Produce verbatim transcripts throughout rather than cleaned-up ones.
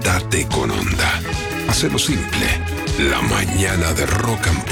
Despertate con Onda. Hacelo simple. La mañana de Rock and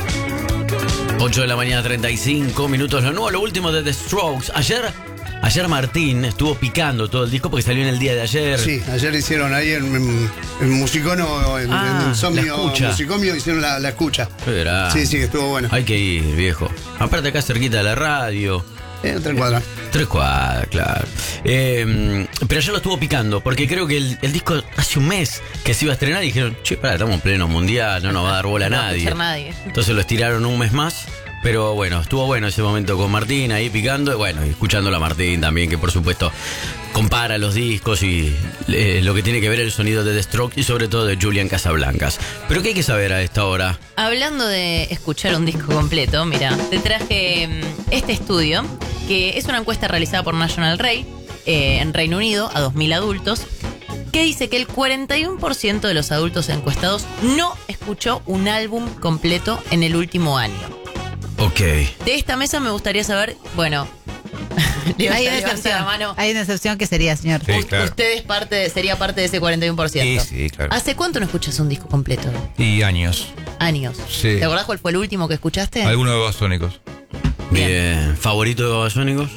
Pop. ocho de la mañana, treinta y cinco minutos. Lo nuevo, lo último de The Strokes. Ayer, ayer Martín estuvo picando todo el disco porque salió en el día de ayer. Sí, ayer hicieron ahí en, en, en Musicono, en, Ah, en Insomnio, la escucha. Musicomio, hicieron la, la escucha. Verá. Sí, sí, estuvo bueno. Hay que ir, viejo. Aparte acá cerquita de la radio. Eh, otra cuadra. Tres cuadras, claro. Eh, pero ayer lo estuvo picando, porque creo que el, el disco hace un mes que se iba a estrenar y dijeron, che, pará, estamos en pleno mundial, no nos va a dar bola a No va a nadie. escuchar nadie. Entonces lo estiraron un mes más. Pero bueno, estuvo bueno ese momento con Martín ahí picando. Y bueno, y escuchándolo a Martín también, que por supuesto compara los discos y eh, lo que tiene que ver el sonido de The Strokes y sobre todo de Julian Casablancas. Pero ¿qué hay que saber a esta hora? Hablando de escuchar un disco completo, mira, te traje mm, este estudio, que es una encuesta realizada por National Rail eh, en Reino Unido a dos mil adultos, que dice que el cuarenta y uno por ciento de los adultos encuestados no escuchó un álbum completo en el último año. Ok. De esta mesa me gustaría saber, bueno, Hay una levanta la excepción. mano. Hay una excepción que sería, señor. Sí, U- claro. Usted es parte, sería parte de ese cuarenta y uno por ciento. Sí, sí, claro. ¿Hace cuánto no escuchas un disco completo? Y años. Años. Sí. ¿Te acordás cuál fue el último que escuchaste? Algunos de Babasónicos. Bien. ¿Favorito de Babasónicos?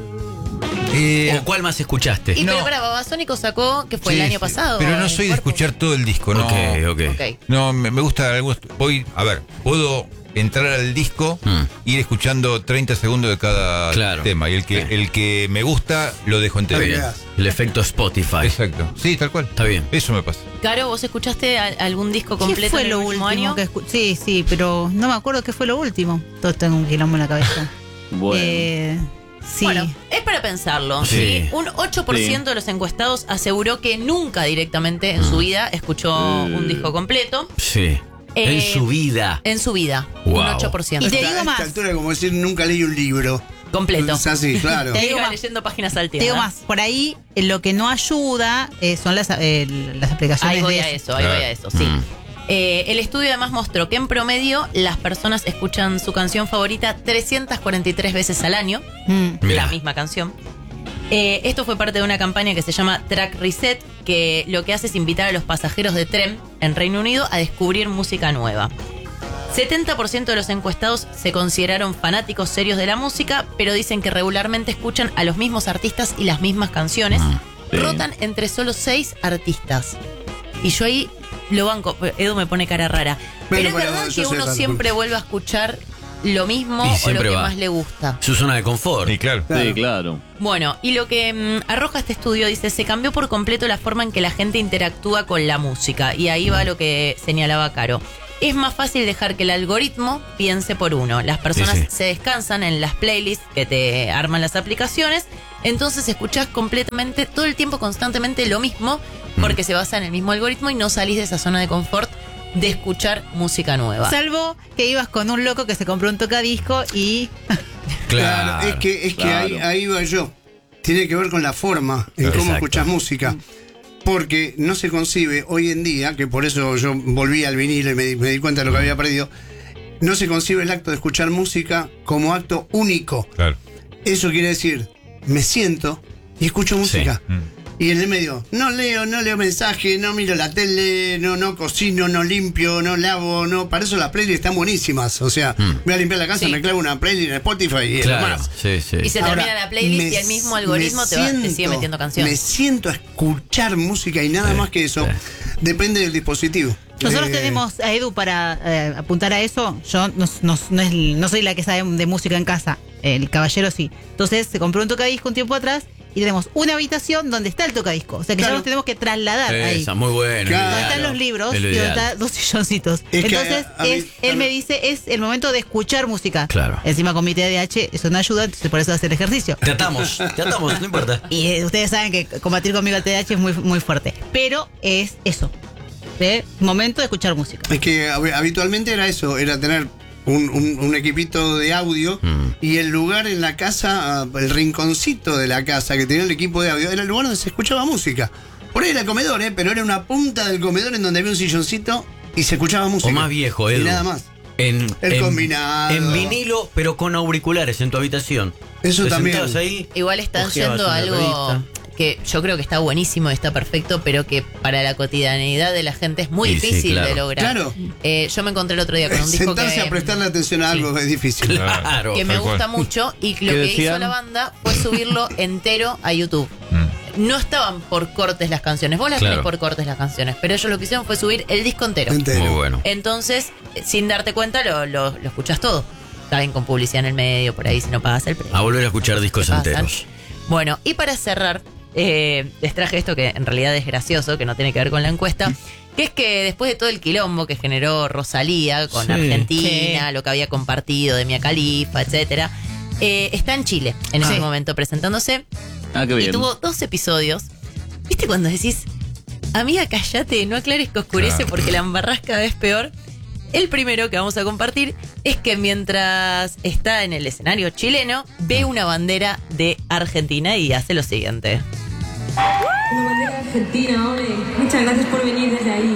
Eh, ¿O cuál más escuchaste? Y No. pero para Babasónico sacó, que fue sí, el año sí. pasado. Pero no el soy de cuerpo. escuchar todo el disco, no. Ok, ok. Ok. No, me, me gusta algunos. Voy, a ver, puedo entrar al disco, Mm. ir escuchando treinta segundos de cada Claro. tema. Y el que, Sí. el que me gusta, lo dejo entero. Está bien. El efecto Spotify. Exacto. Sí, tal cual. Está bien. Eso me pasa. Caro, ¿vos escuchaste a- algún disco ¿Qué completo fue en el lo último último año? que escuché? Sí, sí, pero no me acuerdo qué fue lo último. Todo tengo un quilombo en la cabeza. Bueno. Eh, sí. Bueno, es para pensarlo. Sí. ¿sí? Un ocho por ciento de los encuestados aseguró que nunca directamente en su vida escuchó Mm. un disco completo. Sí. En Eh, su vida. En su vida. Un Wow. ocho por ciento. Y te A digo esta más. altura, como decir, nunca leí un libro. Completo. Es así, claro. Te Te digo iba más. leyendo páginas Te salteadas. digo más, por ahí eh, lo que no ayuda eh, son las, eh, las aplicaciones Ahí voy de a eso, ahí voy a eso, sí. Mm. Eh, el estudio además mostró que en promedio las personas escuchan su canción favorita trescientas cuarenta y tres veces al año, Mm. Mirá. la misma canción. Eh, esto fue parte de una campaña que se llama Track Reset, que lo que hace es invitar a los pasajeros de tren en Reino Unido a descubrir música nueva. setenta por ciento de los encuestados se consideraron fanáticos serios de la música, pero dicen que regularmente escuchan a los mismos artistas y las mismas canciones. Sí. Rotan entre solo seis artistas. Y yo ahí lo banco. Edu me pone cara rara. Pero Bueno, es pero verdad yo que sé uno tanto. siempre vuelve a escuchar lo mismo Y o lo siempre que va. más le gusta. Su zona de confort. Y claro. Sí, claro. Bueno, y lo que mm, arroja este estudio dice, se cambió por completo la forma en que la gente interactúa con la música. Y ahí va lo que señalaba Caro. Es más fácil dejar que el algoritmo piense por uno. Las personas Sí, sí. se descansan en las playlists que te arman las aplicaciones. Entonces escuchás completamente, todo el tiempo, constantemente lo mismo, porque se basa en el mismo algoritmo y no salís de esa zona de confort de escuchar música nueva. Salvo que ibas con un loco que se compró un tocadisco y Claro. Es que, es que Claro. ahí, ahí va yo. Tiene que ver con la forma en Exacto. cómo escuchas música. Porque no se concibe hoy en día, que por eso yo volví al vinilo y me, di- me di cuenta de lo que había perdido, no se concibe el acto de escuchar música como acto único. Claro. Eso quiere decir, me siento y escucho música. Mm. Y en el medio, no leo, no leo mensajes, no miro la tele, no, no cocino, no limpio, no lavo, no. Para eso las playlists están buenísimas. O sea, Mm. voy a limpiar la casa, Sí. me clavo una playlist en Spotify y Claro. demás. Sí, sí. Y se Ahora, termina la playlist me- y el mismo algoritmo me te, va- te sigue siento- metiendo canciones. Me siento a escuchar música y nada Sí, más que eso. sí. Depende del dispositivo. nosotros Eh, tenemos a Edu para eh, apuntar a eso. Yo no, no- no es- no soy la que sabe de música en casa, el caballero sí. Entonces se compró un tocadisco un tiempo atrás y tenemos una habitación donde está el tocadisco. O sea que Claro. ya nos tenemos que trasladar ahí. Esa, muy bueno. Claro. Donde ideal. están los libros Es y lo donde ideal. están dos silloncitos. Es que Entonces, a- a mí- es, a él mí- me dice, es el momento de escuchar música. Claro. Encima con mi T D A H eso no ayuda, entonces por eso hace el ejercicio. Te atamos, te atamos, no importa. Y eh, ustedes saben que combatir conmigo el T D A H es muy, muy fuerte. Pero es eso. ¿sí? Momento de escuchar música. Es que hab- habitualmente era eso, era tener un, un- un equipito de audio Mm. y el lugar en la casa, ah, el rinconcito de la casa que tenía el equipo de audio, era el lugar donde se escuchaba música. Por ahí era el comedor, ¿eh? Pero era una punta del comedor en donde había un silloncito y se escuchaba música. O más viejo, Edu. Y nada más. En, El en- combinado. En vinilo, pero con auriculares en tu habitación. Eso Te también. sentabas ahí. Igual están hojeabas yendo a una algo revista. que yo creo que está buenísimo, está perfecto, pero que para la cotidianidad de la gente es muy Sí, sí, difícil claro. de lograr. Claro. Eh, yo me encontré el otro día con un disco Sentarse que, a prestarle atención a algo es difícil. Claro. que me tal cual. gusta mucho y lo ¿Qué que decían? hizo la banda fue subirlo entero a YouTube. Mm. No estaban por cortes las canciones, vos las Claro. tenés por cortes las canciones, pero ellos lo que hicieron fue subir el disco entero. Entero. Muy bueno. Entonces, eh, sin darte cuenta, lo, lo, lo escuchas todo. Está bien con publicidad en el medio, por ahí si no pagas el precio. A volver a escuchar discos Te pasan. enteros. Bueno, y para cerrar, eh, les traje esto que en realidad es gracioso, que no tiene que ver con la encuesta, que es que después de todo el quilombo que generó Rosalía con Sí. Argentina, Sí. lo que había compartido de Mia Khalifa, etcétera, eh, está en Chile en Sí. ese momento presentándose. Ah, qué Y bien. tuvo dos episodios. ¿Viste cuando decís, amiga, cállate, no aclares que oscurece Claro. porque la embarrás cada vez peor? El primero que vamos a compartir es que mientras está en el escenario chileno, ve una bandera de Argentina y hace lo siguiente. Una bandera argentina, ole. Muchas gracias por venir desde ahí.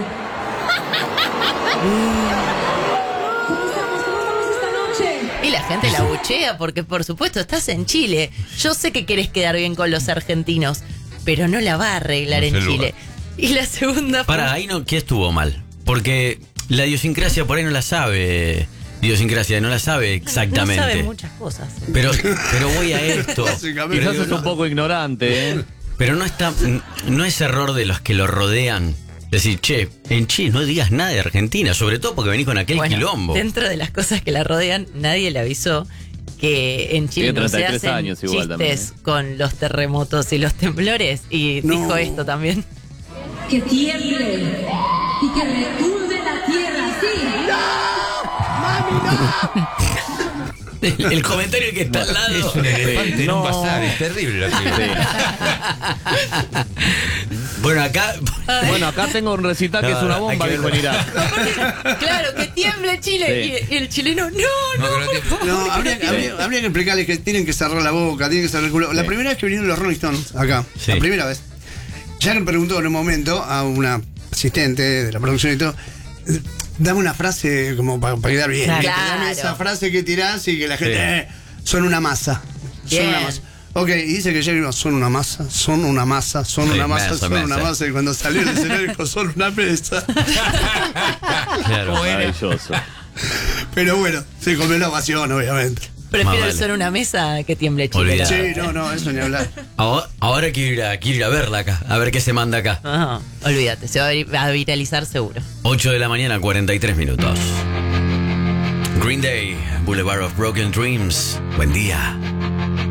¿Cómo estamos? ¿Cómo estamos esta noche? Y la gente la buchea porque, por supuesto, estás en Chile. Yo sé que querés quedar bien con los argentinos, pero no la va a arreglar No en se lo Chile. Y la segunda fue- Para, ahí no, ¿qué estuvo mal? Porque la idiosincrasia por ahí no la sabe. Idiosincrasia no la sabe exactamente. No sabe muchas cosas. Pero, pero voy a esto. Básicamente. Pero, Quizás es un poco ignorante, ¿eh? pero no está, no es error de los que lo rodean. Decir, che, en Chile no digas nada de Argentina, sobre todo porque venís con aquel Bueno, quilombo. dentro de las cosas que la rodean, nadie le avisó que en Chile Tiene no se treinta y tres hacen años igual chistes también, con los terremotos y los temblores. Y No. dijo esto también. Que tiemble y que retumbe la tierra, sí. El, el comentario que está al lado. Es un elefante en un No. bazar, es terrible la película. Bueno, acá. Bueno, acá tengo un recital que No, es una hay bomba, que dijo en verlo. Irak. Claro, que tiemble Chile. Sí. Y, y el chileno, no, no, No, que no por tiemble. favor, No, que habría, no tiemble". habría- habría que explicarles que tienen que cerrar la boca, tienen que cerrar el culo. La Sí. primera vez que vinieron los Rolling Stones acá, Sí. la primera vez, ya le preguntó en un momento a una asistente de la producción y todo, eh, dame una frase como para, para quedar bien. Claro. Que te dan esa frase que tirás y que la gente, Sí. eh, son una masa. Bien. Son una masa. Ok, y dice que Jerry no, son una masa, son una masa, son Sí, una masa, masa, son masa. una masa. Y cuando salió el escenario dijo, son una mesa. Claro. Maravilloso. Pero bueno, se comió la ovación, obviamente. Prefiero Más vale. ser una mesa que tiemble Chile. Olvidá. Sí, no, no, eso ni hablar. Ahora, ahora quiero, ir a, quiero ir a verla acá, a ver qué se manda acá. Ajá, olvídate, se va a vir- a viralizar seguro. ocho de la mañana, cuarenta y tres minutos. Green Day, Boulevard of Broken Dreams. Buen día.